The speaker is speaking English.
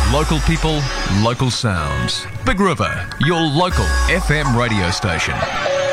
Local people, local sounds. Big River, your local FM radio station.